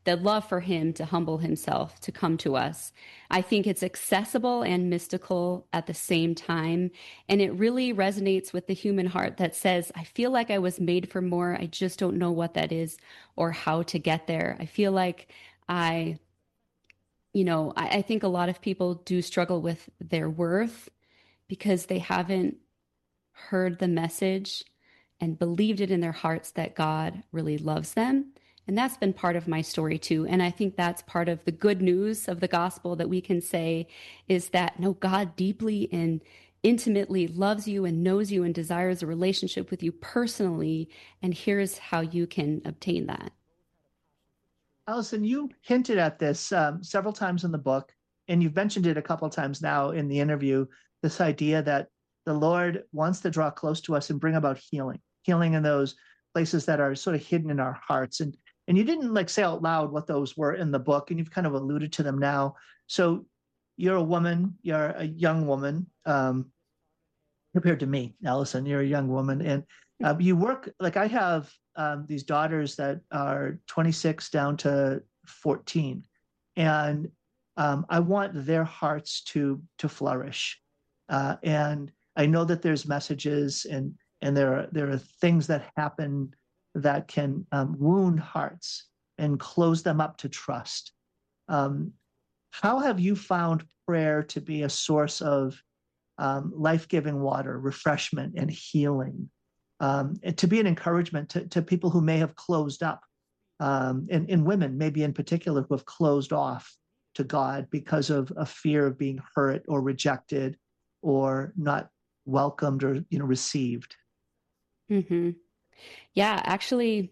the love for him to humble himself, to come to us. I think it's accessible and mystical at the same time. And it really resonates with the human heart that says, I feel like I was made for more. I just don't know what that is or how to get there. I feel like I, I think a lot of people do struggle with their worth because they haven't heard the message and believed it in their hearts that God really loves them. And that's been part of my story too. And I think that's part of the good news of the gospel that we can say is that no, God deeply and intimately loves you and knows you and desires a relationship with you personally. And here's how you can obtain that. Allison, you hinted at this several times in the book, and you've mentioned it a couple of times now in the interview, this idea that the Lord wants to draw close to us and bring about healing in those places that are sort of hidden in our hearts. And you didn't like say out loud what those were in the book, and you've kind of alluded to them now. So you're a woman, you're a young woman, compared to me, Allison, you're a young woman, and you work, like I have these daughters that are 26 down to 14. And I want their hearts to flourish. And I know that there's messages and there are things that happen that can wound hearts and close them up to trust. How have you found prayer to be a source of life-giving water, refreshment, and healing, and to be an encouragement to people who may have closed up, and women maybe in particular who have closed off to God because of a fear of being hurt or rejected or not welcomed or received? Mm-hmm. Yeah, actually,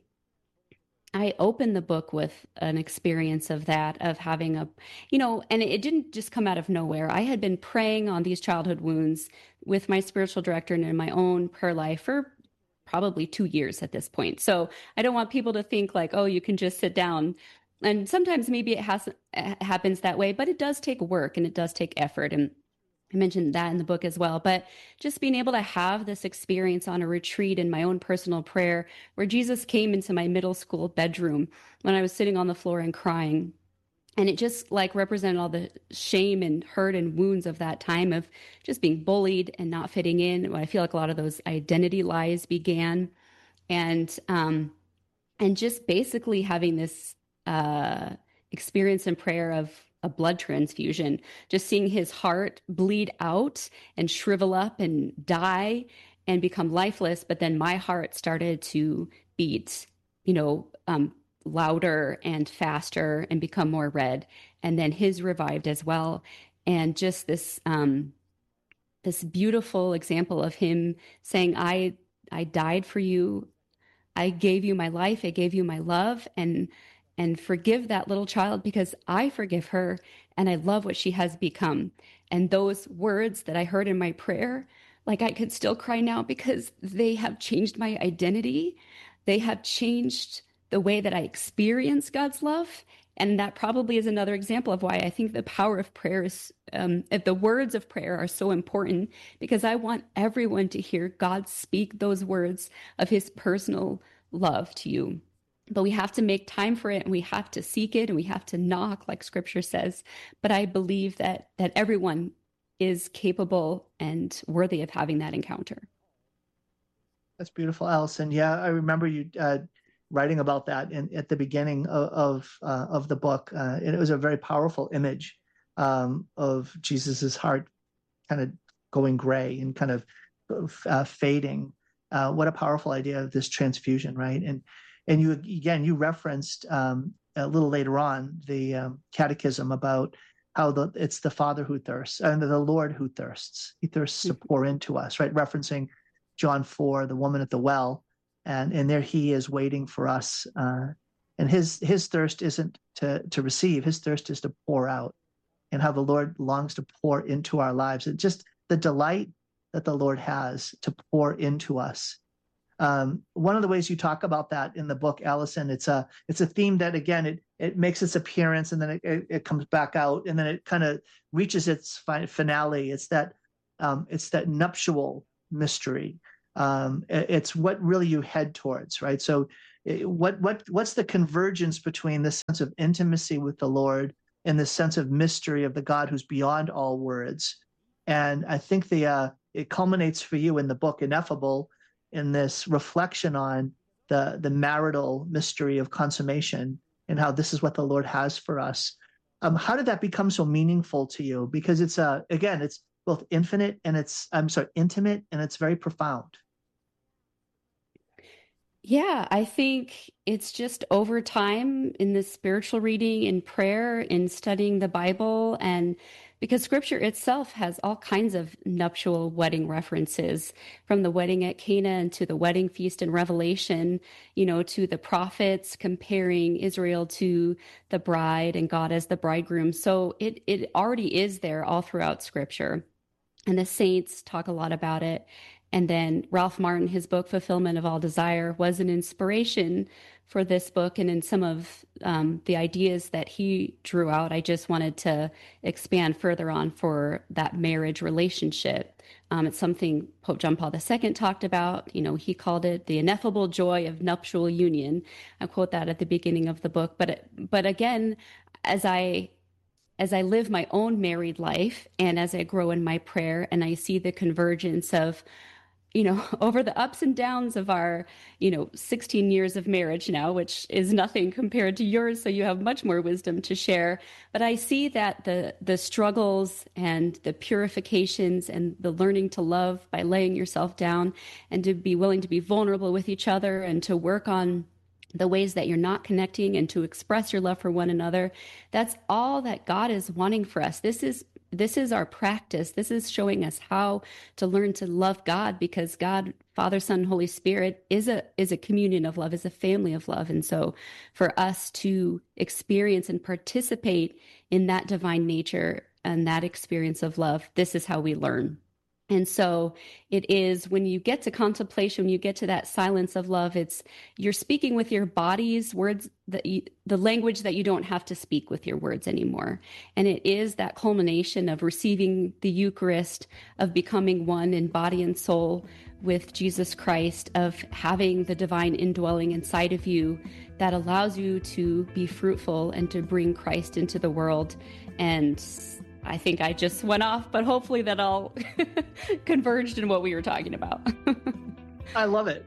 I opened the book with an experience of that, of having and it didn't just come out of nowhere. I had been praying on these childhood wounds with my spiritual director and in my own prayer life for probably 2 years at this point. So I don't want people to think like, oh, you can just sit down. And sometimes maybe it happens that way, but it does take work and it does take effort. And I mentioned that in the book as well, but just being able to have this experience on a retreat in my own personal prayer where Jesus came into my middle school bedroom when I was sitting on the floor and crying. And it just like represented all the shame and hurt and wounds of that time of just being bullied and not fitting in. I feel like a lot of those identity lies began, and just basically having this experience in prayer of a blood transfusion, just seeing his heart bleed out and shrivel up and die and become lifeless. But then my heart started to beat, louder and faster and become more red. And then his revived as well. And just this beautiful example of him saying, I died for you. I gave you my life. I gave you my love, and forgive that little child because I forgive her and I love what she has become. And those words that I heard in my prayer, like I could still cry now because they have changed my identity. They have changed the way that I experience God's love. And that probably is another example of why I think the power of prayer is, if the words of prayer are so important, because I want everyone to hear God speak those words of his personal love to you. But we have to make time for it, and we have to seek it, and we have to knock, like scripture says. But I believe that everyone is capable and worthy of having that encounter. That's beautiful, Allison. Yeah, I remember you writing about that at the beginning of the book. And it was a very powerful image of Jesus's heart kind of going gray and kind of fading. What a powerful idea of this transfusion, right? And you referenced a little later on the catechism about how it's the Father who thirsts and the Lord who thirsts. He thirsts to pour into us, right? Referencing John 4, the woman at the well, and there he is waiting for us. And his thirst isn't to receive; his thirst is to pour out. And how the Lord longs to pour into our lives. And just the delight that the Lord has to pour into us. One of the ways you talk about that in the book, Allison, it's a theme that, again, it makes its appearance and then it comes back out and then it kind of reaches its finale. It's that nuptial mystery. It's what really you head towards, right? So What's the convergence between the sense of intimacy with the Lord and the sense of mystery of the God who's beyond all words? And I think it culminates for you in the book Ineffable in this reflection on the marital mystery of consummation and how this is what the Lord has for us. How did that become so meaningful to you? Because it's again, it's both intimate and it's very profound. Yeah, I think it's just over time in the spiritual reading, in prayer, in studying the Bible, and because scripture itself has all kinds of nuptial wedding references, from the wedding at Cana and to the wedding feast in Revelation, to the prophets comparing Israel to the bride and God as the bridegroom. So it already is there all throughout scripture. And the saints talk a lot about it. And then Ralph Martin, his book, Fulfillment of All Desire, was an inspiration for this book. And in some of the ideas that he drew out, I just wanted to expand further on for that marriage relationship. It's something Pope John Paul II talked about. He called it the ineffable joy of nuptial union. I quote that at the beginning of the book. But again, as I live my own married life and as I grow in my prayer and I see the convergence of, over the ups and downs of our, 16 years of marriage now, which is nothing compared to yours. So you have much more wisdom to share. But I see that the struggles and the purifications and the learning to love by laying yourself down and to be willing to be vulnerable with each other and to work on the ways that you're not connecting and to express your love for one another. That's all that God is wanting for us. This is our practice. This is showing us how to learn to love God, because God, Father, Son, Holy Spirit is a communion of love, is a family of love. And so for us to experience and participate in that divine nature and that experience of love, this is how we learn. And so it is when you get to contemplation, when you get to that silence of love, you're speaking with your body's words, the language that you don't have to speak with your words anymore. And it is that culmination of receiving the Eucharist, of becoming one in body and soul with Jesus Christ, of having the divine indwelling inside of you that allows you to be fruitful and to bring Christ into the world. And I think I just went off, but hopefully that all converged in what we were talking about. I love it.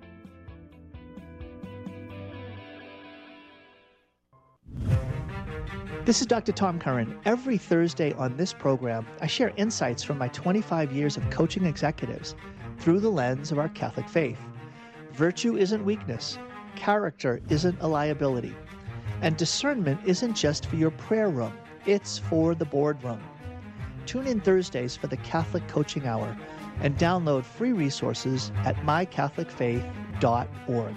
This is Dr. Tom Curran. Every Thursday on this program, I share insights from my 25 years of coaching executives through the lens of our Catholic faith. Virtue isn't weakness. Character isn't a liability. And discernment isn't just for your prayer room. It's for the boardroom. Tune in Thursdays for the Catholic Coaching Hour and download free resources at mycatholicfaith.org.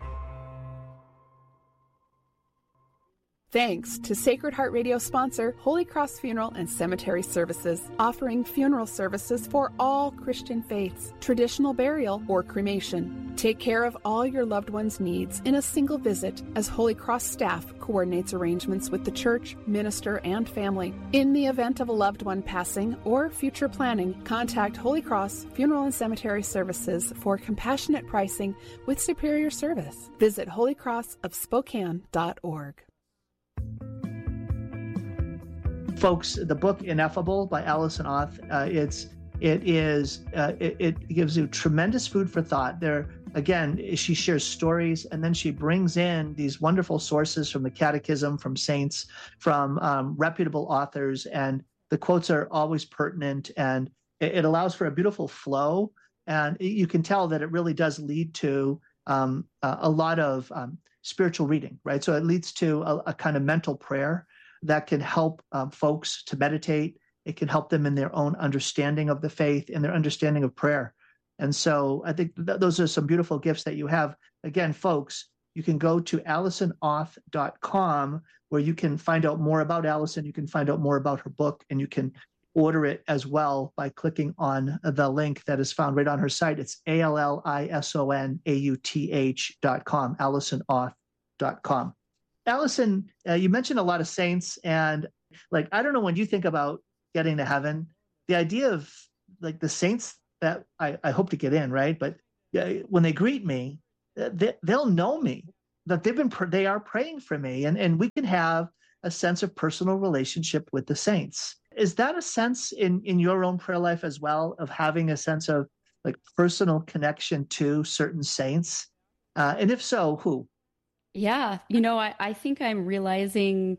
Thanks to Sacred Heart Radio sponsor Holy Cross Funeral and Cemetery Services, offering funeral services for all Christian faiths, traditional burial or cremation. Take care of all your loved ones' needs in a single visit as Holy Cross staff coordinates arrangements with the church, minister, and family. In the event of a loved one passing or future planning, contact Holy Cross Funeral and Cemetery Services for compassionate pricing with superior service. Visit holycrossofspokane.org. Folks, the book Ineffable by Allison Auth, it gives you tremendous food for thought. There, again, she shares stories, and then she brings in these wonderful sources from the Catechism, from saints, from reputable authors, and the quotes are always pertinent, and it allows for a beautiful flow, and you can tell that it really does lead to a lot of spiritual reading, right? So it leads to a kind of mental prayer that can help folks to meditate. It can help them in their own understanding of the faith and their understanding of prayer. And so I think those are some beautiful gifts that you have. Again, folks, you can go to AllisonAuth.com where you can find out more about Allison. You can find out more about her book, and you can order it as well by clicking on the link that is found right on her site. It's AllisonAuth.com, AllisonAuth.com. Allison, you mentioned a lot of saints, and I don't know, when you think about getting to heaven, the idea of the saints that I hope to get in, right? But when they greet me, they'll know me, that they are praying for me, and we can have a sense of personal relationship with the saints. Is that a sense in your own prayer life as well, of having a sense of like personal connection to certain saints? And if so, who? Yeah, I think I'm realizing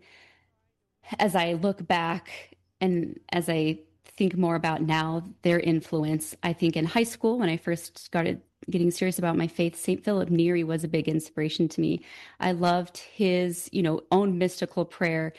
as I look back and as I think more about now, their influence. I think in high school, when I first started getting serious about my faith, St. Philip Neri was a big inspiration to me. I loved his, own mystical prayer.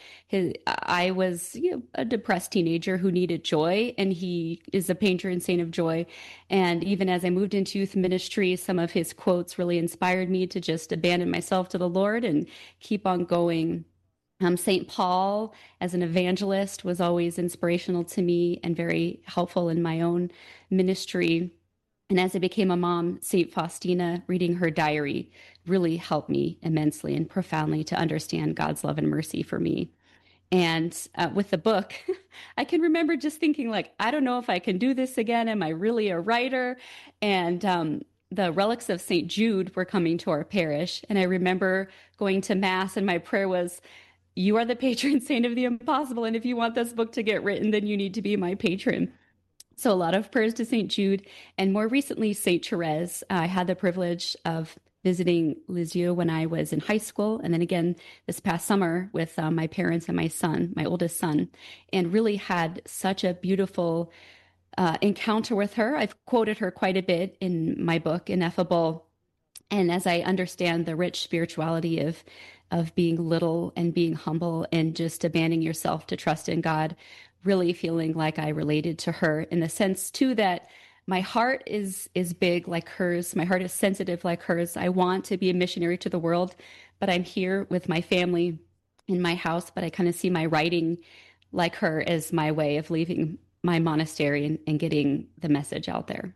I was, a depressed teenager who needed joy, and he is a patron and saint of joy. And even as I moved into youth ministry, some of his quotes really inspired me to just abandon myself to the Lord and keep on going. St. Paul, as an evangelist, was always inspirational to me and very helpful in my own ministry. And as I became a mom, St. Faustina, reading her diary, really helped me immensely and profoundly to understand God's love and mercy for me. And with the book, I can remember just thinking, like, I don't know if I can do this again. Am I really a writer? And the relics of St. Jude were coming to our parish. And I remember going to Mass, and my prayer was, you are the patron saint of the impossible. And if you want this book to get written, then you need to be my patron. So a lot of prayers to St. Jude, and more recently, St. Therese. I had the privilege of visiting Lisieux when I was in high school, and then again this past summer with my parents and my son, my oldest son, and really had such a beautiful encounter with her. I've quoted her quite a bit in my book, Ineffable. And as I understand the rich spirituality of being little and being humble and just abandoning yourself to trust in God, really feeling like I related to her in the sense too that my heart is big like hers. My heart is sensitive like hers. I want to be a missionary to the world, but I'm here with my family in my house. But I kind of see my writing like her as my way of leaving my monastery and getting the message out there.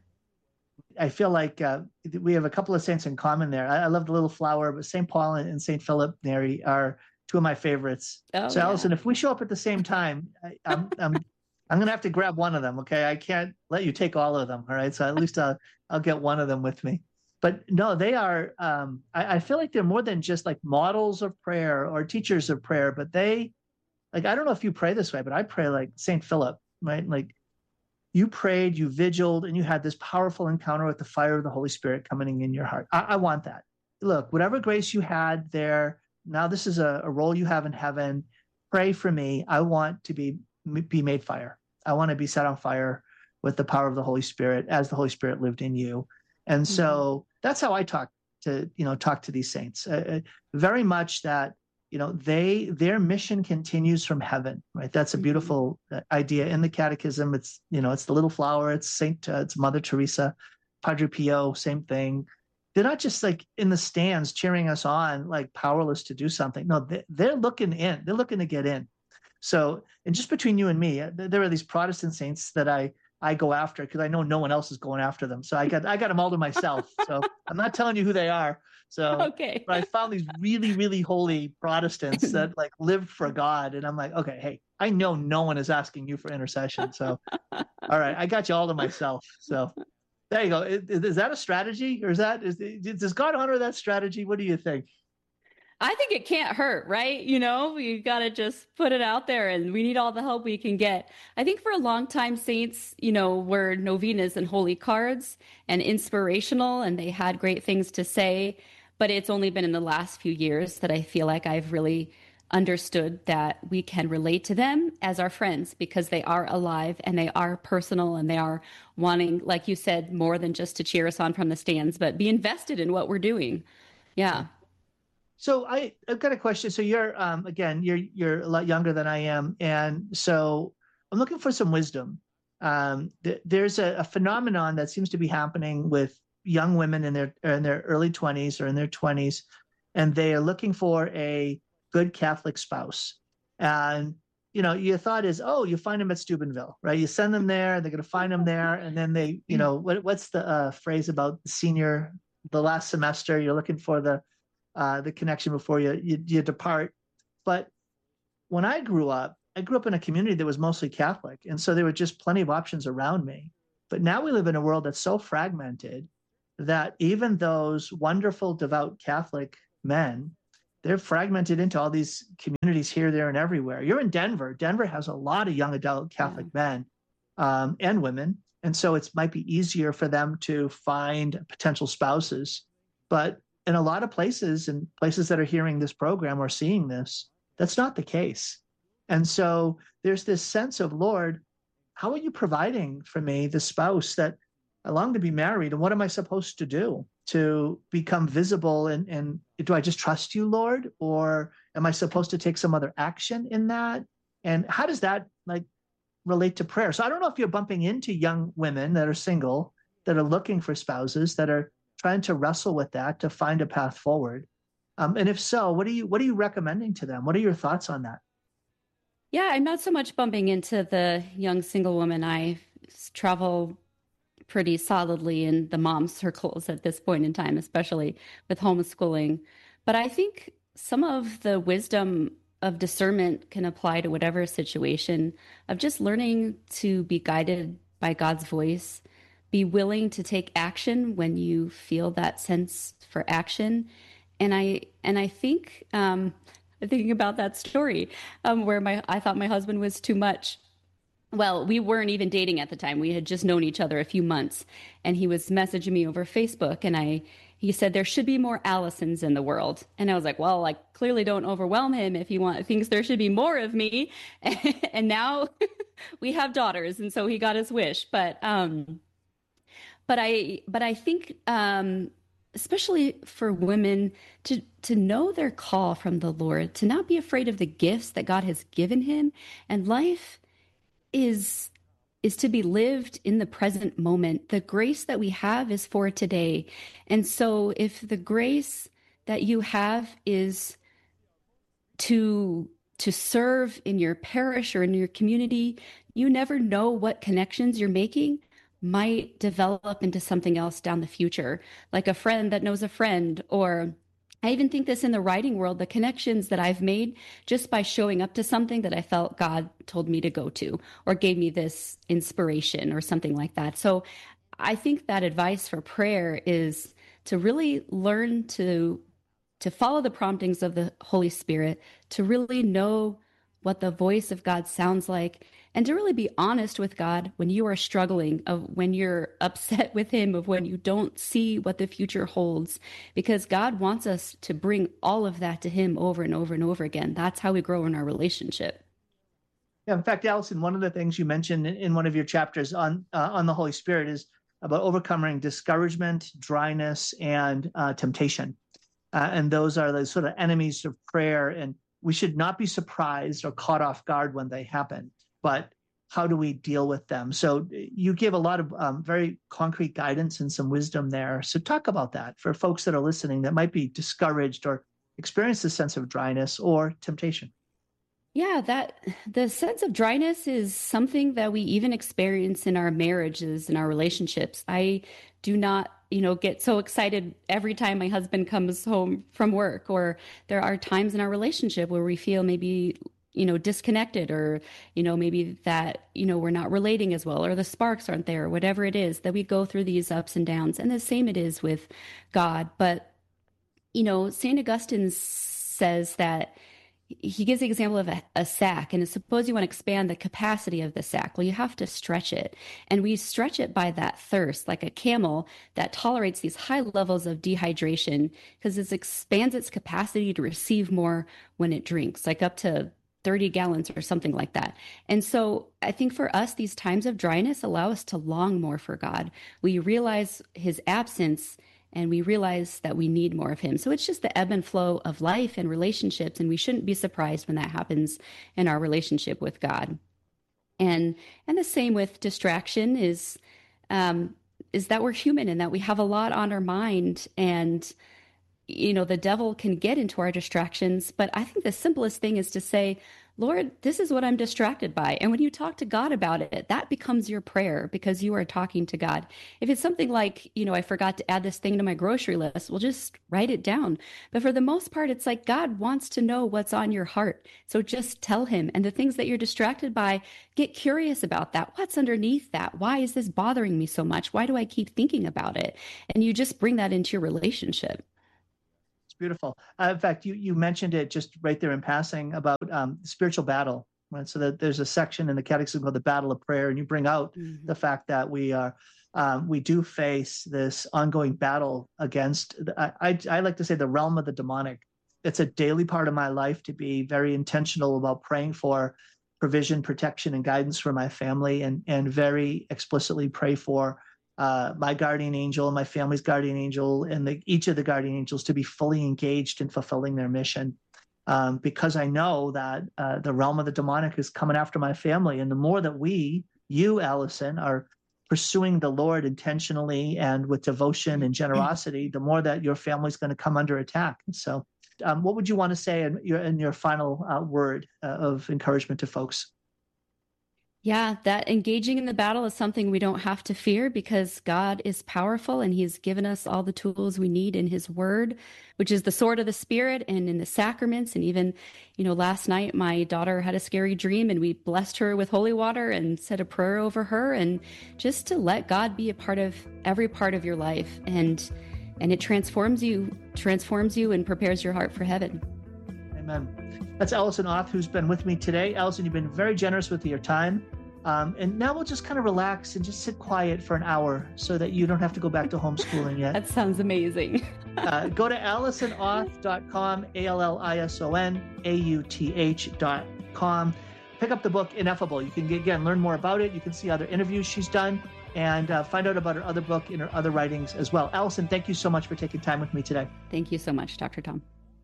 I feel like we have a couple of saints in common there. I love the little flower, but St. Paul and St. Philip Neri are two of my favorites. Oh, so, yeah. Allison, if we show up at the same time, I'm going to have to grab one of them. Okay, I can't let you take all of them. All right, so at least I'll get one of them with me. But no, they are. I feel like they're more than just like models of prayer or teachers of prayer. But they, like, I don't know if you pray this way, but I pray like St. Philip, right? Like, you prayed, you vigiled, and you had this powerful encounter with the fire of the Holy Spirit coming in your heart. I want that. Look, whatever grace you had there, now this is a role you have in heaven. Pray for me. I want to be made fire. I want to be set on fire with the power of the Holy Spirit as the Holy Spirit lived in you. And so that's how I talk to these saints. Very much that, their mission continues from heaven, right? That's a beautiful idea in the Catechism. It's, it's the little flower. It's it's Mother Teresa, Padre Pio, same thing. They're not just like in the stands cheering us on, like powerless to do something. No, they're looking in. They're looking to get in. So, and just between you and me, there are these Protestant saints that I go after because I know no one else is going after them. So I got them all to myself. So I'm not telling you who they are. So, okay. But I found these really, really holy Protestants that like lived for God. And I'm like, okay, hey, I know no one is asking you for intercession. So, all right, I got you all to myself. So there you go. Is that a strategy, or does God honor that strategy? What do you think? I think it can't hurt, right? You got to just put it out there, and we need all the help we can get. I think for a long time, saints, were novenas and holy cards and inspirational, and they had great things to say. But it's only been in the last few years that I feel like I've really understood that we can relate to them as our friends, because they are alive and they are personal, and they are wanting, like you said, more than just to cheer us on from the stands, but be invested in what we're doing. Yeah. So I've got a question. So you're again, you're a lot younger than I am, and so I'm looking for some wisdom. There's a phenomenon that seems to be happening with young women in their early 20s or in their 20s, and they are looking for a good Catholic spouse. And your thought is, oh, you find them at Steubenville, right? You send them there, they're going to find them there, and then they, what's the phrase about the last semester? You're looking for the connection before you depart. But when I grew up in a community that was mostly Catholic, and so there were just plenty of options around me. But now we live in a world that's so fragmented that even those wonderful, devout Catholic men, they're fragmented into all these communities here, there, and everywhere. You're in Denver. Denver has a lot of young adult Catholic men and women. And so it might be easier for them to find potential spouses. But in a lot of places, and places that are hearing this program or seeing this, that's not the case. And so there's this sense of, Lord, how are you providing for me the spouse that I long to be married? And what am I supposed to do to become visible? And do I just trust you, Lord? Or am I supposed to take some other action in that? And how does that relate to prayer? So I don't know if you're bumping into young women that are single, that are looking for spouses, that are trying to wrestle with that to find a path forward. And if so, what are you recommending to them? What are your thoughts on that? Yeah, I'm not so much bumping into the young single woman. I travel pretty solidly in the mom circles at this point in time, especially with homeschooling. But I think some of the wisdom of discernment can apply to whatever situation, of just learning to be guided by God's voice, be willing to take action when you feel that sense for action. And I think thinking about that story where I thought my husband was too much. Well, we weren't even dating at the time. We had just known each other a few months, and he was messaging me over Facebook, and he said there should be more Allisons in the world. And I was like, well, I clearly don't overwhelm him if he thinks there should be more of me. And now we have daughters, and so he got his wish. But I think especially for women to know their call from the Lord, to not be afraid of the gifts that God has given him, and life is to be lived in the present moment. The grace that we have is for today. And so if the grace that you have is to serve in your parish or in your community, you never know what connections you're making might develop into something else down the future, like a friend that knows a friend. Or I even think this in the writing world, the connections that I've made just by showing up to something that I felt God told me to go to, or gave me this inspiration or something like that. So I think that advice for prayer is to really learn to follow the promptings of the Holy Spirit, to really know what the voice of God sounds like, and to really be honest with God when you are struggling, of when you're upset with him, of when you don't see what the future holds, because God wants us to bring all of that to him over and over and over again. That's how we grow in our relationship. Yeah, in fact, Allison, one of the things you mentioned in one of your chapters on the Holy Spirit is about overcoming discouragement, dryness, and temptation. And those are the sort of enemies of prayer. And we should not be surprised or caught off guard when they happen, but how do we deal with them? So you give a lot of very concrete guidance and some wisdom there. So talk about that for folks that are listening that might be discouraged or experience a sense of dryness or temptation. Yeah, that the sense of dryness is something that we even experience in our marriages and our relationships. I do not, get so excited every time my husband comes home from work, or there are times in our relationship where we feel maybe, disconnected, or, maybe that, we're not relating as well, or the sparks aren't there, or whatever it is, that we go through these ups and downs. And the same it is with God. But, St. Augustine says that he gives the example of a sack, and suppose you want to expand the capacity of the sack. Well, you have to stretch it. And we stretch it by that thirst, like a camel that tolerates these high levels of dehydration, because it expands its capacity to receive more when it drinks, like up to 30 gallons or something like that. And so I think for us, these times of dryness allow us to long more for God. We realize his absence, and we realize that we need more of him. So it's just the ebb and flow of life and relationships, and we shouldn't be surprised when that happens in our relationship with God. And the same with distraction is that we're human, and that we have a lot on our mind. And the devil can get into our distractions. But I think the simplest thing is to say, Lord, this is what I'm distracted by. And when you talk to God about it, that becomes your prayer because you are talking to God. If it's something like, I forgot to add this thing to my grocery list, well, just write it down. But for the most part, it's like God wants to know what's on your heart. So just tell him. And the things that you're distracted by, get curious about that. What's underneath that? Why is this bothering me so much? Why do I keep thinking about it? And you just bring that into your relationship. Beautiful. In fact, you mentioned it just right there in passing about spiritual battle, right? So that there's a section in the Catechism called the Battle of Prayer, and you bring out the fact that we do face this ongoing battle against, I like to say, the realm of the demonic. It's a daily part of my life to be very intentional about praying for provision, protection, and guidance for my family, and very explicitly pray for my guardian angel, my family's guardian angel, and each of the guardian angels to be fully engaged in fulfilling their mission. Because I know that the realm of the demonic is coming after my family. And the more that you, Allison, are pursuing the Lord intentionally and with devotion and generosity, the more that your family's going to come under attack. And so what would you want to say in your final word of encouragement to folks? Yeah, that engaging in the battle is something we don't have to fear because God is powerful and he's given us all the tools we need in his word, which is the sword of the Spirit and in the sacraments. And even, last night, my daughter had a scary dream and we blessed her with holy water and said a prayer over her, and just to let God be a part of every part of your life. And it transforms you and prepares your heart for heaven. Amen. That's Allison Auth, who's been with me today. Allison, you've been very generous with your time. And now we'll just kind of relax and just sit quiet for an hour so that you don't have to go back to homeschooling yet. That sounds amazing. Go to AllisonAuth.com, AllisonAuth.com. Pick up the book, Ineffable. You can, learn more about it. You can see other interviews she's done and find out about her other book and her other writings as well. Allison, thank you so much for taking time with me today. Thank you so much, Dr. Tom.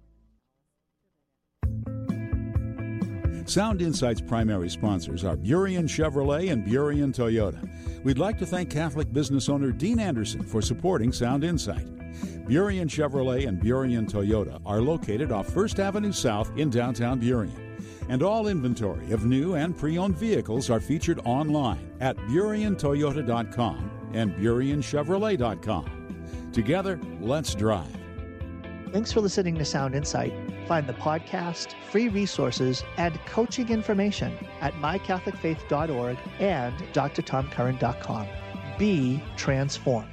Sound Insight's primary sponsors are Burien Chevrolet and Burien Toyota. We'd like to thank Catholic business owner Dean Anderson for supporting Sound Insight. Burien Chevrolet and Burien Toyota are located off 1st Avenue South in downtown Burien. And all inventory of new and pre-owned vehicles are featured online at BurienToyota.com and BurienChevrolet.com. Together, let's drive. Thanks for listening to Sound Insight. Find the podcast, free resources, and coaching information at mycatholicfaith.org and drtomcurran.com. Be transformed.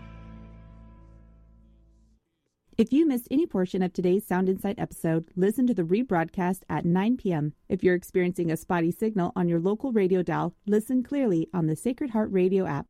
If you missed any portion of today's Sound Insight episode, listen to the rebroadcast at 9 p.m. If you're experiencing a spotty signal on your local radio dial, listen clearly on the Sacred Heart Radio app.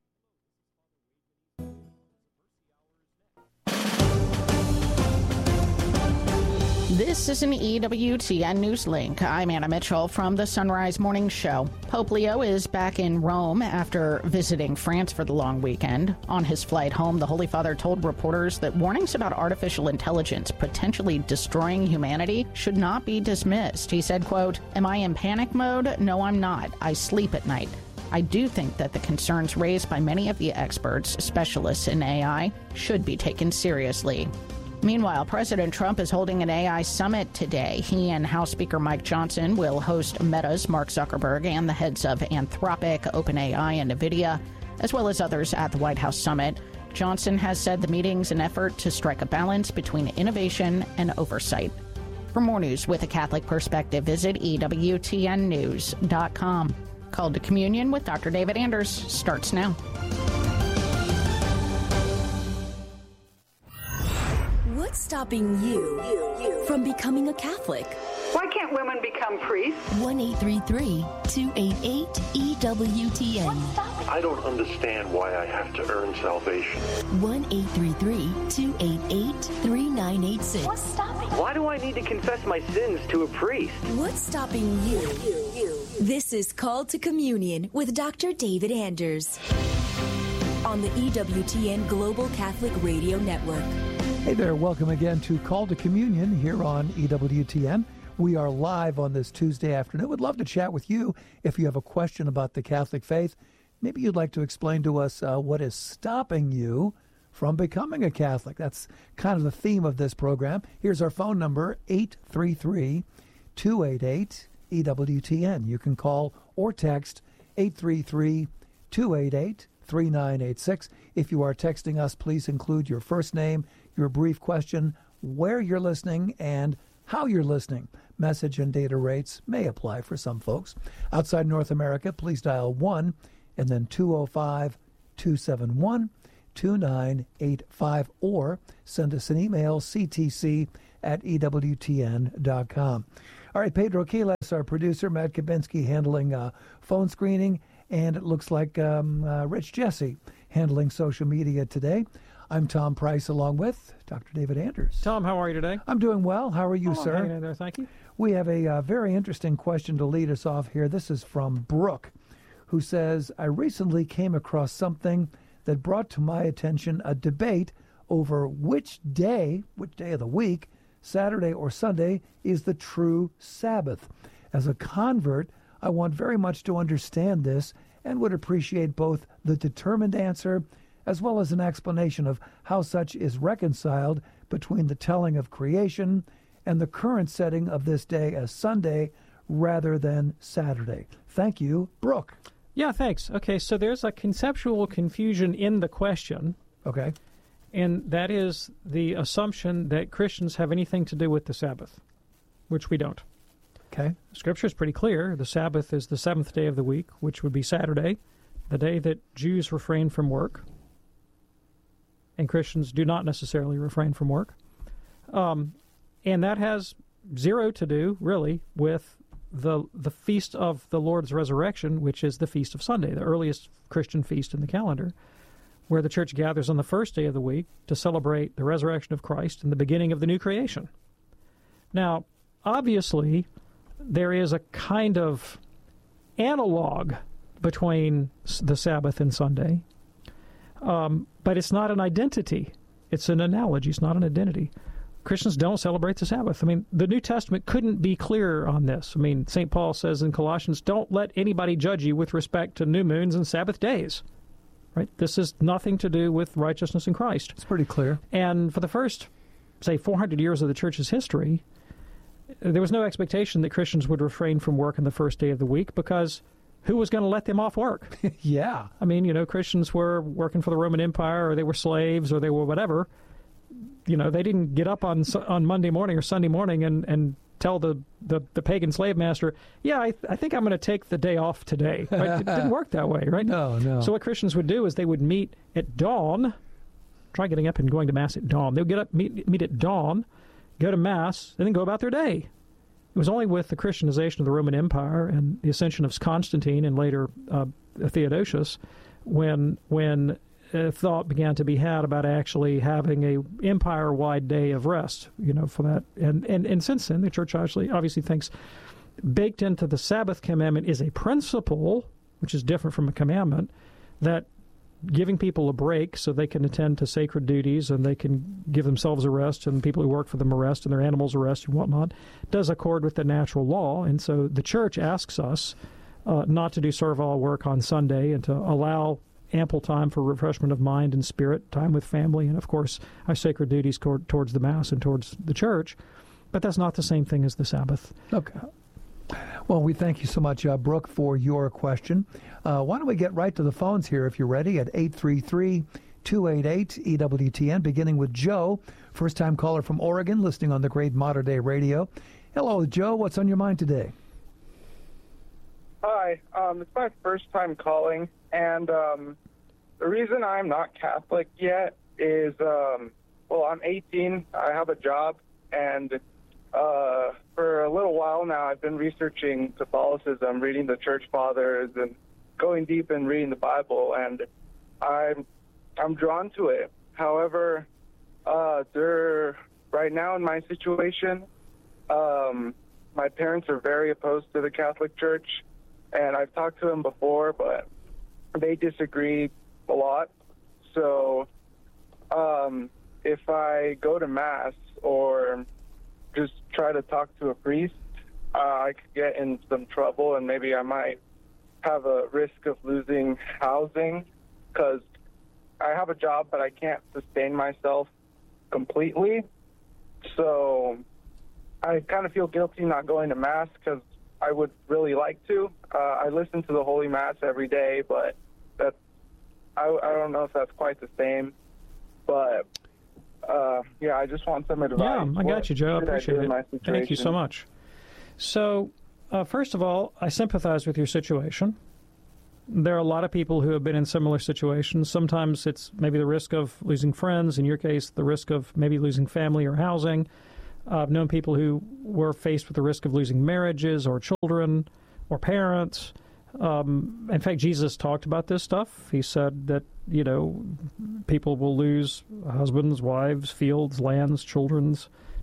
This is an EWTN News Link. I'm Anna Mitchell from the Sunrise Morning Show. Pope Leo is back in Rome after visiting France for the long weekend. On his flight home, the Holy Father told reporters that warnings about artificial intelligence potentially destroying humanity should not be dismissed. He said, quote, "Am I in panic mode? No, I'm not. I sleep at night. I do think that the concerns raised by many of the experts, specialists in AI, should be taken seriously." Meanwhile, President Trump is holding an AI summit today. He and House Speaker Mike Johnson will host Meta's Mark Zuckerberg and the heads of Anthropic, OpenAI, and NVIDIA, as well as others at the White House summit. Johnson has said the meeting's an effort to strike a balance between innovation and oversight. For more news with a Catholic perspective, visit EWTNnews.com. Call to Communion with Dr. David Anders starts now. What's stopping you from becoming a Catholic? Why can't women become priests? 1-833-288-EWTN. I don't understand why I have to earn salvation. 1-833-288-3986. What's stopping? Why do I need to confess my sins to a priest? What's stopping you? This is Called to Communion with Dr. David Anders on the EWTN Global Catholic Radio Network. Hey there, welcome again to Call to Communion here on EWTN. We are live on this Tuesday afternoon. We'd love to chat with you if you have a question about the Catholic faith. Maybe you'd like to explain to us what is stopping you from becoming a Catholic. That's kind of the theme of this program. Here's our phone number, 833-288-EWTN. You can call or text 833-288-3986. If you are texting us, please include your first name, your brief question, where you're listening, and how you're listening. Message and data rates may apply for some folks. Outside North America, please dial 1 and then 205-271-2985, or send us an email, ctc@ewtn.com. All right, Pedro Quiles, our producer, Matt Kabinski handling phone screening, and it looks like Rich Jesse handling social media today. I'm Tom Price, along with Dr. David Anders. Tom, how are you today? I'm doing well. How are you, sir? Hanging in there, thank you. We have a very interesting question to lead us off here. This is from Brooke, who says, I recently came across something that brought to my attention a debate over which day of the week, Saturday or Sunday, is the true Sabbath. As a convert, I want very much to understand this and would appreciate both the determined answer as well as an explanation of how such is reconciled between the telling of creation and the current setting of this day as Sunday rather than Saturday. Thank you, Brooke. Yeah, thanks. Okay, so there's a conceptual confusion in the question. Okay. And that is the assumption that Christians have anything to do with the Sabbath, which we don't. Okay. Scripture is pretty clear. The Sabbath is the seventh day of the week, which would be Saturday, the day that Jews refrain from work. And Christians do not necessarily refrain from work. And that has zero to do, really, with the feast of the Lord's resurrection, which is the Feast of Sunday, the earliest Christian feast in the calendar, where the church gathers on the first day of the week to celebrate the resurrection of Christ and the beginning of the new creation. Now, obviously, there is a kind of analog between the Sabbath and Sunday, but it's not an identity. It's an analogy. It's not an identity. Christians don't celebrate the Sabbath. I mean, the New Testament couldn't be clearer on this. I mean, St. Paul says in Colossians, don't let anybody judge you with respect to new moons and Sabbath days. Right? This has nothing to do with righteousness in Christ. It's pretty clear. And for the first, say, 400 years of the church's history, there was no expectation that Christians would refrain from work on the first day of the week, because who was going to let them off work? Yeah. I mean, Christians were working for the Roman Empire, or they were slaves, or they were whatever. They didn't get up on Monday morning or Sunday morning and tell the pagan slave master, yeah, I think I'm going to take the day off today. Right? It didn't work that way, right? No. So what Christians would do is they would meet at dawn. Try getting up and going to Mass at dawn. They would get up, meet at dawn, go to Mass, and then go about their day. It was only with the Christianization of the Roman Empire and the ascension of Constantine and later Theodosius when thought began to be had about actually having a empire-wide day of rest, for that. And since then, the church obviously thinks baked into the Sabbath commandment is a principle, which is different from a commandment, that giving people a break so they can attend to sacred duties and they can give themselves a rest and people who work for them a rest and their animals a rest and whatnot does accord with the natural law. And so the church asks us not to do servile work on Sunday and to allow ample time for refreshment of mind and spirit, time with family, and of course our sacred duties towards the Mass and towards the church. But that's not the same thing as the Sabbath. Okay. Well, we thank you so much, Brooke, for your question. Why don't we get right to the phones here, if you're ready, at 833-288-EWTN, beginning with Joe, first-time caller from Oregon, listening on the Great Modern Day Radio. Hello, Joe. What's on your mind today? Hi. It's my first time calling, and the reason I'm not Catholic yet is, I'm 18, I have a job, and for a little while now I've been researching Catholicism, reading the Church Fathers, and going deep and reading the Bible, and I'm drawn to it. However, right now in my situation, my parents are very opposed to the Catholic Church, and I've talked to them before, but they disagree a lot. So if I go to Mass or just try to talk to a priest, I could get in some trouble, and maybe I might have a risk of losing housing, because I have a job, but I can't sustain myself completely. So I kind of feel guilty not going to Mass because I would really like to. I listen to the Holy Mass every day, but I don't know if that's quite the same. But, yeah, I just want some advice. Yeah, I got you, Joe. I appreciate it. Thank you so much. So, first of all, I sympathize with your situation. There are a lot of people who have been in similar situations. Sometimes it's maybe the risk of losing friends. In your case, the risk of maybe losing family or housing. I've known people who were faced with the risk of losing marriages or children or parents. In fact, Jesus talked about this stuff. He said that, people will lose husbands, wives, fields, lands, children,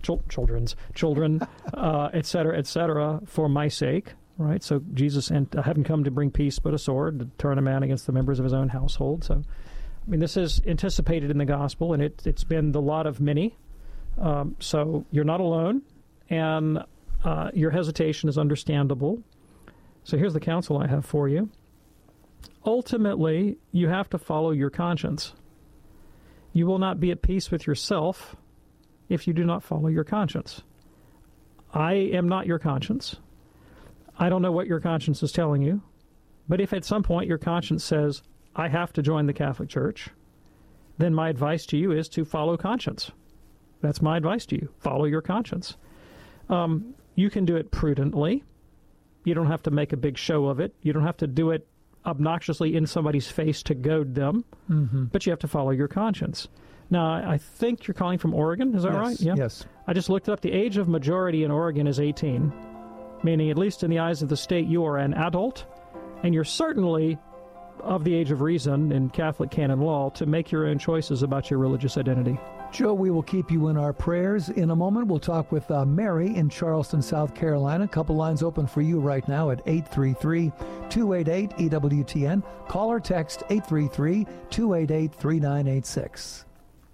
et cetera, for my sake. Right? So Jesus hadn't come to bring peace but a sword, to turn a man against the members of his own household. So, I mean, this is anticipated in the gospel, and it's been the lot of many. So you're not alone, and your hesitation is understandable. So here's the counsel I have for you. Ultimately, you have to follow your conscience. You will not be at peace with yourself if you do not follow your conscience. I am not your conscience. I don't know what your conscience is telling you, but if at some point your conscience says, I have to join the Catholic Church, then my advice to you is to follow conscience. That's my advice to you. Follow your conscience. You can do it prudently. You don't have to make a big show of it. You don't have to do it obnoxiously in somebody's face to goad them, but you have to follow your conscience. Now, I think you're calling from Oregon. Is that right? Yeah. Yes. I just looked up. The age of majority in Oregon is 18, meaning at least in the eyes of the state, you are an adult, and you're certainly of the age of reason in Catholic canon law to make your own choices about your religious identity. Joe, we will keep you in our prayers. In a moment, we'll talk with Mary in Charleston, South Carolina. A couple lines open for you right now at 833-288-EWTN. Call or text 833-288-3986.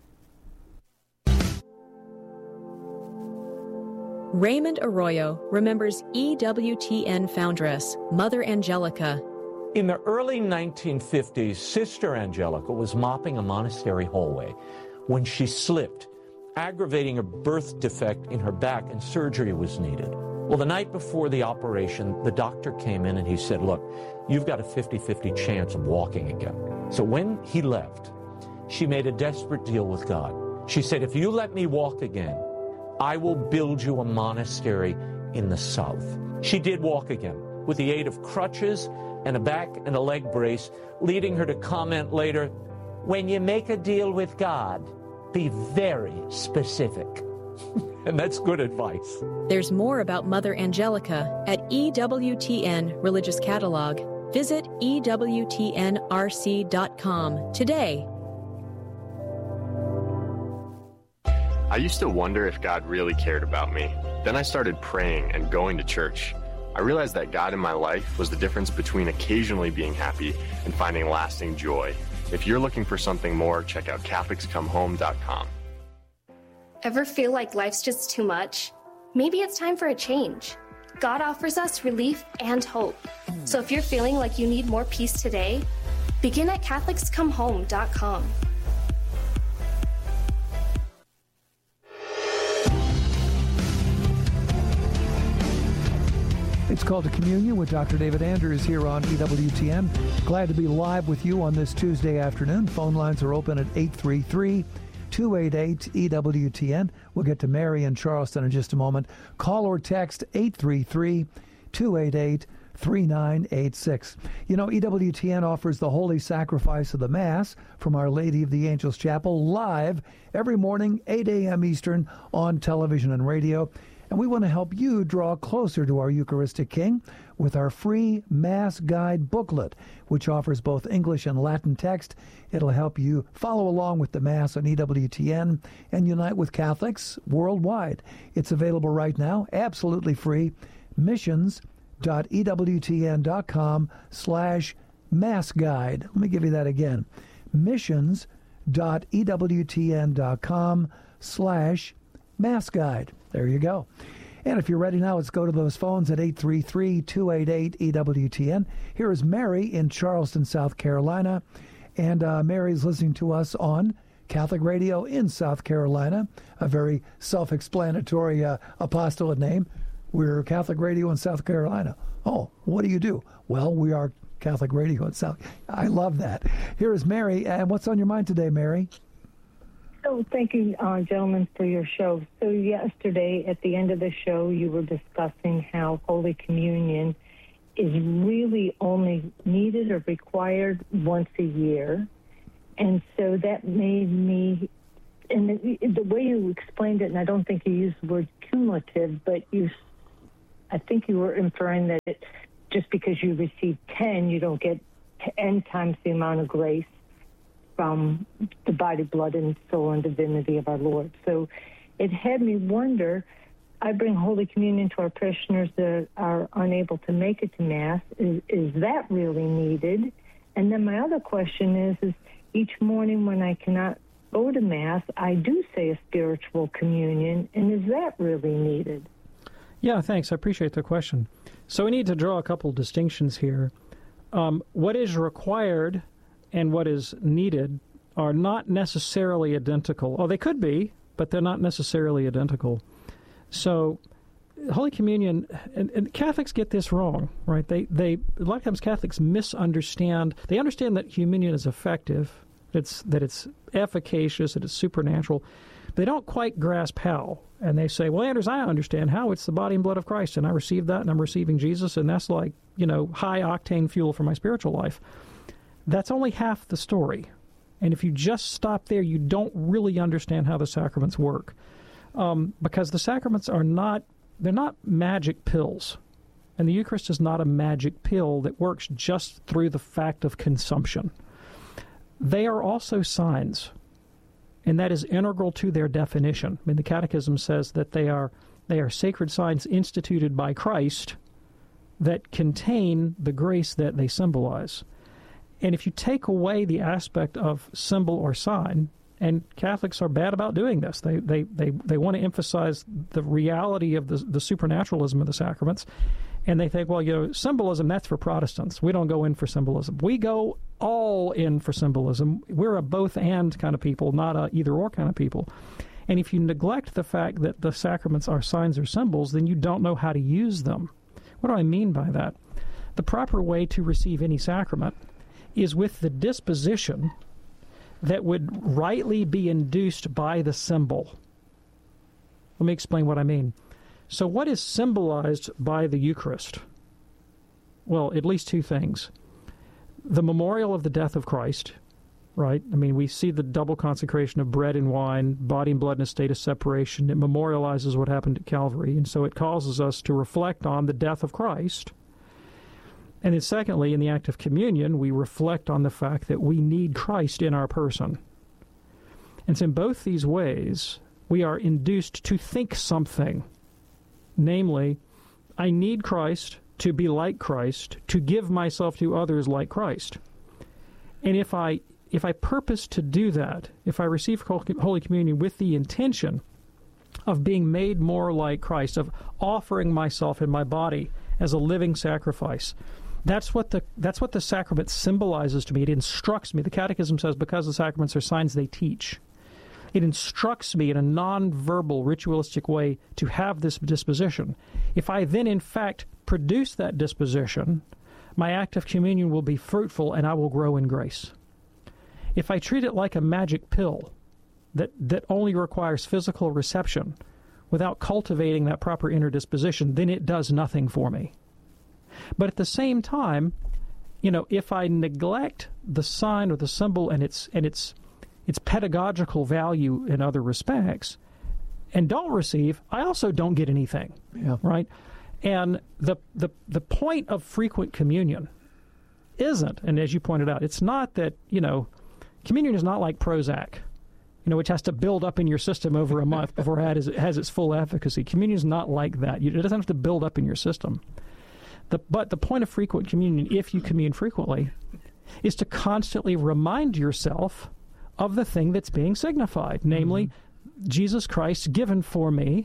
Raymond Arroyo remembers EWTN foundress, Mother Angelica. In the early 1950s, Sister Angelica was mopping a monastery hallway when she slipped, aggravating a birth defect in her back, and surgery was needed. Well, the night before the operation, the doctor came in and he said, look, you've got a 50-50 chance of walking again. So when he left, she made a desperate deal with God. She said, if you let me walk again, I will build you a monastery in the south. She did walk again with the aid of crutches and a back and a leg brace, leading her to comment later, when you make a deal with God, be very specific. And that's good advice. There's more about Mother Angelica at EWTN Religious Catalog. Visit EWTNRC.com today. I used to wonder if God really cared about me. Then I started praying and going to church. I realized that God in my life was the difference between occasionally being happy and finding lasting joy. If you're looking for something more, check out CatholicsComeHome.com. Ever feel like life's just too much? Maybe it's time for a change. God offers us relief and hope. So if you're feeling like you need more peace today, begin at CatholicsComeHome.com. It's called to Communion with Dr. David Anders here on EWTN. Glad to be live with you on this Tuesday afternoon. Phone lines are open at 833-288-EWTN. We'll get to Mary in Charleston in just a moment. Call or text 833-288-3986. You know, EWTN offers the Holy Sacrifice of the Mass from Our Lady of the Angels Chapel live every morning, 8 a.m. Eastern on television and radio. And we want to help you draw closer to our Eucharistic King with our free Mass Guide booklet, which offers both English and Latin text. It'll help you follow along with the Mass on EWTN and unite with Catholics worldwide. It's available right now, absolutely free. missions.ewtn.com/Mass Guide. Let me give you that again. missions.ewtn.com/Mass Guide. There you go. And if you're ready now, let's go to those phones at 833-288-EWTN. Here is Mary in Charleston, South Carolina. And Mary's listening to us on Catholic Radio in South Carolina, a very self-explanatory apostolate name. We're Catholic Radio in South Carolina. Oh, what do? Well, we are Catholic Radio in South. I love that. Here is Mary, and what's on your mind today, Mary? So thank you, gentlemen, for your show. So yesterday, at the end of the show, you were discussing how Holy Communion is really only needed or required once a year. And so that made me, and the way you explained it, and I don't think you used the word cumulative, but I think you were inferring that just because you receive 10, you don't get 10 times the amount of grace from the body, blood, and soul and divinity of our Lord. So it had me wonder, I bring Holy Communion to our parishioners that are unable to make it to Mass. Is that really needed? And then my other question is each morning when I cannot go to Mass, I do say a spiritual communion, and is that really needed? Yeah, thanks. I appreciate the question. So we need to draw a couple distinctions here. What is required and what is needed are not necessarily identical. Oh, they could be, but they're not necessarily identical. So Holy Communion, and Catholics get this wrong, right? They a lot of times Catholics misunderstand. They understand that communion is effective, that it's efficacious, that it's supernatural. But they don't quite grasp how. And they say, well, Anders, I understand how. It's the body and blood of Christ, and I received that, and I'm receiving Jesus, and that's like, high-octane fuel for my spiritual life. That's only half the story. And if you just stop there, you don't really understand how the sacraments work. Because the sacraments they're not magic pills. And the Eucharist is not a magic pill that works just through the fact of consumption. They are also signs, and that is integral to their definition. I mean, the Catechism says that they are sacred signs instituted by Christ that contain the grace that they symbolize. And if you take away the aspect of symbol or sign, and Catholics are bad about doing this, they want to emphasize the reality of the supernaturalism of the sacraments, and they think, well, symbolism, that's for Protestants. We don't go in for symbolism. We go all in for symbolism. We're a both-and kind of people, not a either-or kind of people. And if you neglect the fact that the sacraments are signs or symbols, then you don't know how to use them. What do I mean by that? The proper way to receive any sacrament is with the disposition that would rightly be induced by the symbol. Let me explain what I mean. So what is symbolized by the Eucharist? Well, at least two things. The memorial of the death of Christ, right? I mean, we see the double consecration of bread and wine, body and blood in a state of separation. It memorializes what happened at Calvary, and so it causes us to reflect on the death of Christ. And then secondly, in the act of communion, we reflect on the fact that we need Christ in our person. And so in both these ways, we are induced to think something. Namely, I need Christ to be like Christ, to give myself to others like Christ. And if I purpose to do that, if I receive Holy Communion with the intention of being made more like Christ, of offering myself and my body as a living sacrifice, that's what the sacrament symbolizes to me. It instructs me. The Catechism says because the sacraments are signs, they teach. It instructs me in a non-verbal, ritualistic way to have this disposition. If I then, in fact, produce that disposition, my act of communion will be fruitful and I will grow in grace. If I treat it like a magic pill that only requires physical reception without cultivating that proper inner disposition, then it does nothing for me. But at the same time, if I neglect the sign or the symbol and its pedagogical value in other respects, and don't receive, I also don't get anything. Yeah. Right? And the point of frequent communion isn't, and as you pointed out, it's not that, communion is not like Prozac, which has to build up in your system over a month before it has its full efficacy. Communion is not like that. It doesn't have to build up in your system. But the point of frequent communion, if you commune frequently, is to constantly remind yourself of the thing that's being signified, namely, Jesus Christ given for me,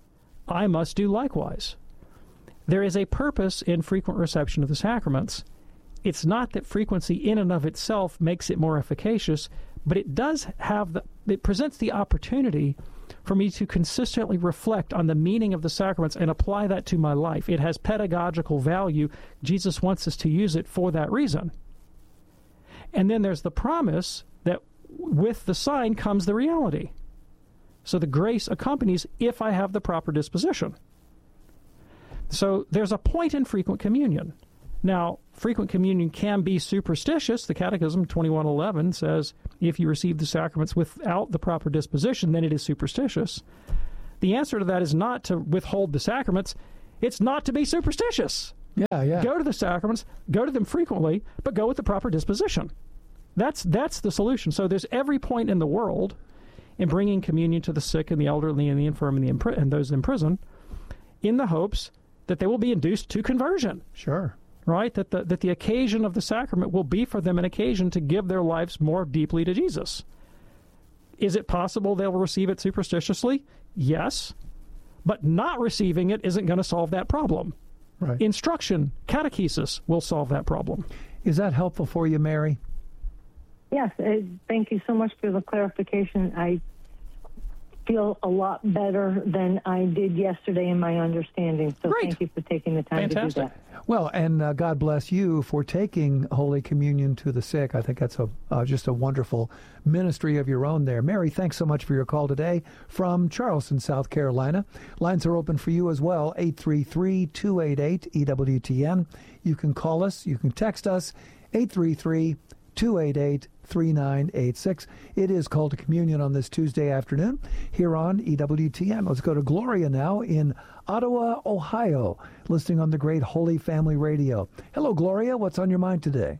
I must do likewise. There is a purpose in frequent reception of the sacraments it's not that frequency in and of itself makes it more efficacious, but it does have it presents the opportunity for me to consistently reflect on the meaning of the sacraments and apply that to my life. It has pedagogical value. Jesus wants us to use it for that reason. And then there's the promise that with the sign comes the reality. So the grace accompanies if I have the proper disposition. So there's a point in frequent communion. Now, frequent communion can be superstitious. The Catechism 2111 says if you receive the sacraments without the proper disposition, then it is superstitious. The answer to that is not to withhold the sacraments. It's not to be superstitious. Yeah. Go to the sacraments, go to them frequently, but go with the proper disposition. That's the solution. So there's every point in the world in bringing communion to the sick and the elderly and the infirm and those in prison in the hopes that they will be induced to conversion. Sure. Right? That the occasion of the sacrament will be for them an occasion to give their lives more deeply to Jesus. Is it possible they'll receive it superstitiously? Yes. But not receiving it isn't going to solve that problem. Right. Instruction, catechesis will solve that problem. Is that helpful for you, Mary? Yes. Thank you so much for the clarification. I feel a lot better than I did yesterday in my understanding. So Great. Thank you for taking the time Fantastic. to do that. Well, and God bless you for taking Holy Communion to the sick. I think that's just a wonderful ministry of your own there. Mary, thanks so much for your call today from Charleston, South Carolina. Lines are open for you as well, 833-288-EWTN. You can call us. You can text us, 833-288-3986. It is Call to Communion on this Tuesday afternoon here on EWTN. Let's go to Gloria now in Ottawa, Ohio, listening on the great Holy Family Radio. Hello, Gloria. What's on your mind today?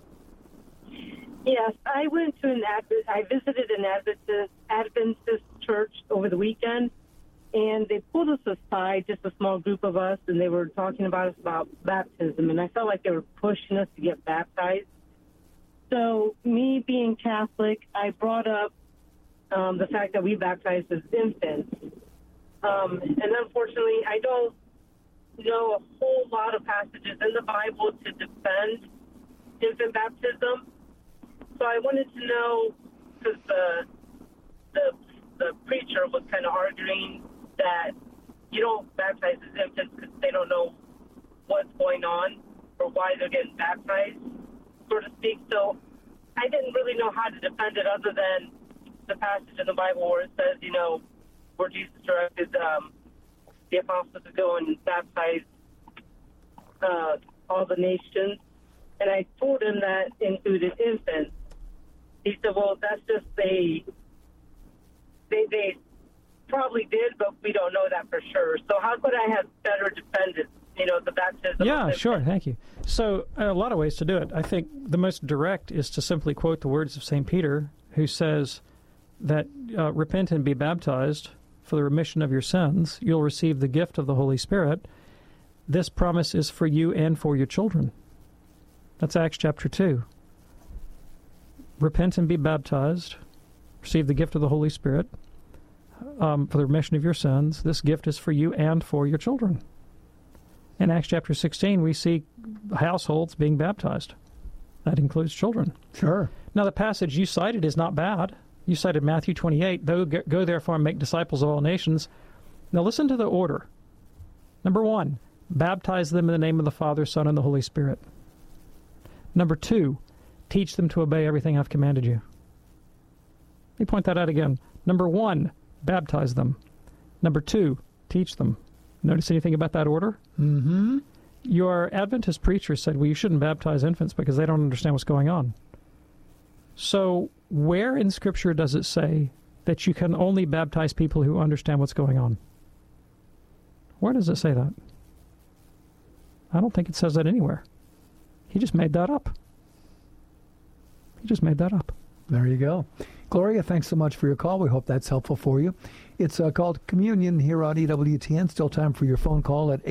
Yes, I visited an Adventist church over the weekend, and they pulled us aside, just a small group of us, and they were talking about baptism, and I felt like they were pushing us to get baptized. So me being Catholic, I brought up the fact that we baptized as infants. And unfortunately, I don't know a whole lot of passages in the Bible to defend infant baptism. So I wanted to know, because the preacher was kind of arguing that you don't baptize as infants because they don't know what's going on or why they're getting baptized, so to speak. So I didn't really know how to defend it other than the passage in the Bible where it says, where Jesus directed the apostles to go and baptize all the nations. And I told him that included infants. He said, well, that's just they probably did, but we don't know that for sure. So how could I have better defended, the baptism? Yeah, sure. Thank you. So a lot of ways to do it. I think the most direct is to simply quote the words of St. Peter, who says that repent and be baptized for the remission of your sins. You'll receive the gift of the Holy Spirit. This promise is for you and for your children. That's Acts chapter 2. Repent and be baptized. Receive the gift of the Holy Spirit for the remission of your sins. This gift is for you and for your children. In Acts chapter 16, we see households being baptized. That includes children. Sure. Now, the passage you cited is not bad. You cited Matthew 28, go therefore and make disciples of all nations. Now, listen to the order. Number 1, baptize them in the name of the Father, Son, and the Holy Spirit. Number 2, teach them to obey everything I've commanded you. Let me point that out again. Number 1, baptize them. Number 2, teach them. Notice anything about that order? Mm-hmm. Your Adventist preacher said, well, you shouldn't baptize infants because they don't understand what's going on. So where in Scripture does it say that you can only baptize people who understand what's going on? Where does it say that? I don't think it says that anywhere. He just made that up. There you go. Gloria, thanks so much for your call. We hope that's helpful for you. It's called Communion here on EWTN. Still time for your phone call at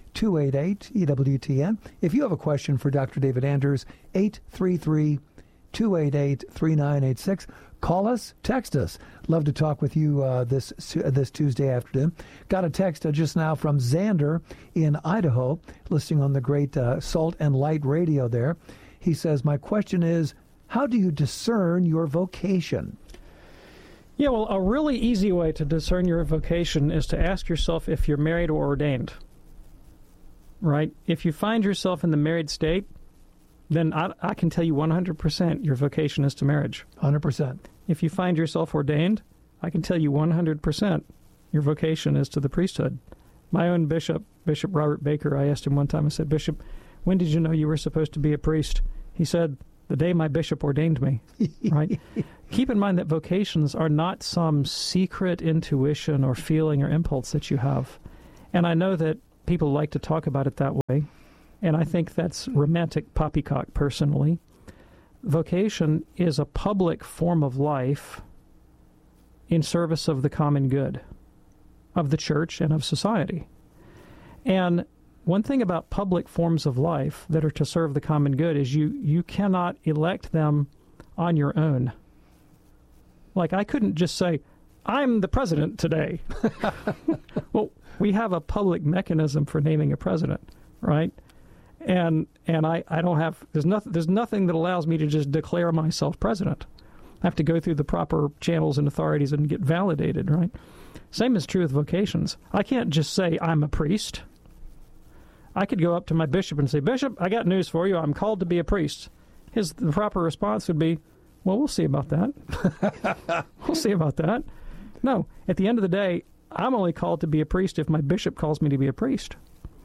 833-288-EWTN. If you have a question for Dr. David Anders, 833-288-EWTN. 288-3986. Call us, text us. Love to talk with you this Tuesday afternoon. Got a text just now from Xander in Idaho, listening on the great Salt and Light radio there. He says, my question is, how do you discern your vocation? Yeah, well, a really easy way to discern your vocation is to ask yourself if you're married or ordained. Right? If you find yourself in the married state, then I can tell you 100% your vocation is to marriage. 100%. If you find yourself ordained, I can tell you 100% your vocation is to the priesthood. My own bishop, Bishop Robert Baker, I asked him one time, I said, Bishop, when did you know you were supposed to be a priest? He said, the day my bishop ordained me. Right? Keep in mind that vocations are not some secret intuition or feeling or impulse that you have. And I know that people like to talk about it that way, and I think that's romantic poppycock personally. Vocation is a public form of life in service of the common good, of the church and of society. And one thing about public forms of life that are to serve the common good is you cannot elect them on your own. Like, I couldn't just say, I'm the president today. Well, we have a public mechanism for naming a president, right? And I don't have, there's nothing that allows me to just declare myself president. I have to go through the proper channels and authorities and get validated, right? Same is true with vocations. I can't just say I'm a priest. I could go up to my bishop and say, Bishop, I got news for you. I'm called to be a priest. The proper response would be, well, we'll see about that. We'll see about that. No, at the end of the day, I'm only called to be a priest if my bishop calls me to be a priest.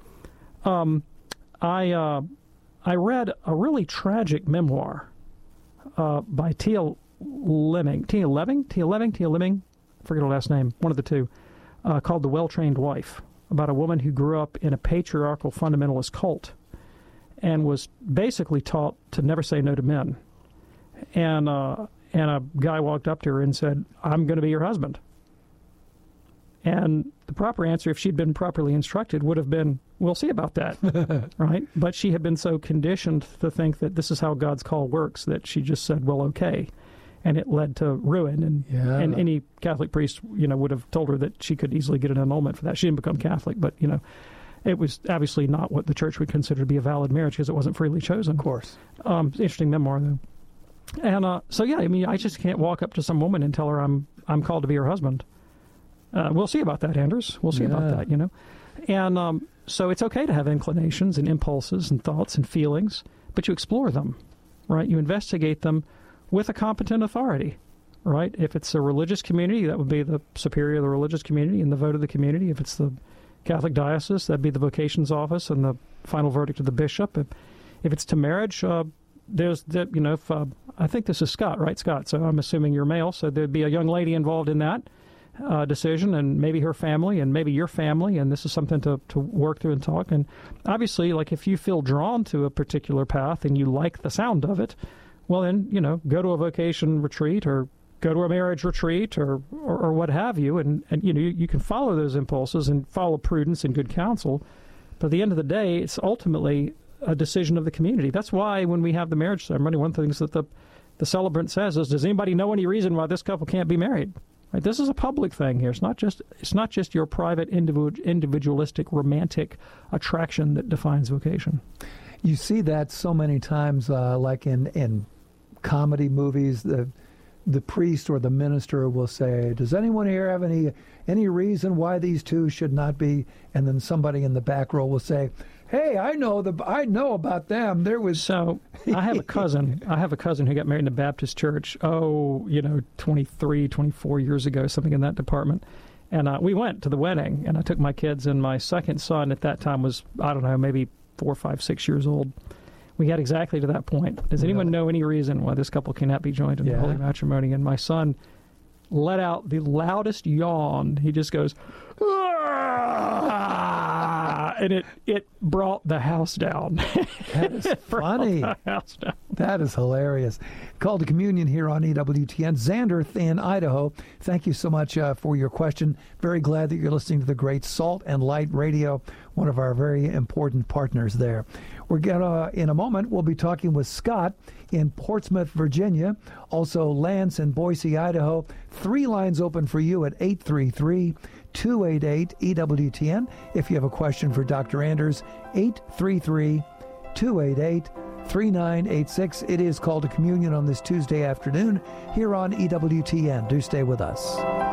I read a really tragic memoir by Tia Lemming, I forget her last name, one of the two, called The Well-Trained Wife, about a woman who grew up in a patriarchal fundamentalist cult and was basically taught to never say no to men. And a guy walked up to her and said, I'm going to be your husband. And the proper answer, if she'd been properly instructed, would have been, we'll see about that, right? But she had been so conditioned to think that this is how God's call works that she just said, well, okay. And it led to ruin. And any Catholic priest, would have told her that she could easily get an annulment for that. She didn't become Catholic, but, it was obviously not what the church would consider to be a valid marriage because it wasn't freely chosen. Of course. Interesting memoir, though. And I just can't walk up to some woman and tell her I'm called to be her husband. We'll see about that, Anders. We'll see about that, And so it's okay to have inclinations and impulses and thoughts and feelings, but you explore them, right? You investigate them with a competent authority, right? If it's a religious community, that would be the superior of the religious community and the vote of the community. If it's the Catholic diocese, that'd be the vocations office and the final verdict of the bishop. If it's to marriage, there's the, I think this is Scott, right, Scott? So I'm assuming you're male, so there'd be a young lady involved in that decision, and maybe her family, and maybe your family, and this is something to work through and talk. And obviously, like, if you feel drawn to a particular path and you like the sound of it, well, then, go to a vocation retreat or go to a marriage retreat or what have you, and you can follow those impulses and follow prudence and good counsel. But at the end of the day, it's ultimately a decision of the community. That's why when we have the marriage ceremony, one of the things that the celebrant says is, does anybody know any reason why this couple can't be married? Right? This is a public thing here. It's not just your private, individualistic, romantic attraction that defines vocation. You see that so many times, like in comedy movies. The priest or the minister will say, "Does anyone here have any reason why these two should not be?" And then somebody in the back row will say, "Hey, I know about them. There was..." So I have a cousin who got married in a Baptist church, 23, 24 years ago, something in that department. And we went to the wedding, and I took my kids, and my second son at that time was, I don't know, maybe 4, 5, 6 years old. We got exactly to that point. Does anyone know any reason why this couple cannot be joined in the holy matrimony? And my son let out the loudest yawn. He just goes, "Ah!" and it brought the house down. That is funny. The house down. That is hilarious. Call to Communion here on EWTN. Xander in Idaho, thank you so much for your question. Very glad that you're listening to the great Salt and Light Radio, one of our very important partners there. We're gonna, in a moment, we'll be talking with Scott in Portsmouth, Virginia. Also, Lance in Boise, Idaho. 3 lines open for you at 833-288-EWTN. If you have a question for Dr. Anders, 833-288-3986. It is Call to Communion on this Tuesday afternoon here on EWTN. Do stay with us.